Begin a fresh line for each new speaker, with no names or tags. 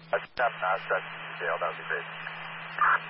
Stop now, set detail, that would be great.